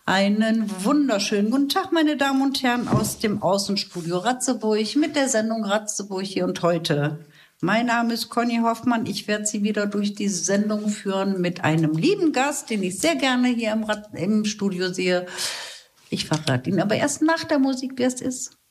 Einen wunderschönen guten Tag, meine Damen und Herren, aus dem Außenstudio Ratzeburg mit der Sendung Ratzeburg hier und heute. Mein Name ist Conny Hoffmann. Ich werde Sie wieder durch die Sendung führen mit einem lieben Gast, den ich sehr gerne hier im Studio sehe. Ich verrate Ihnen aber erst nach der Musik, wer es ist.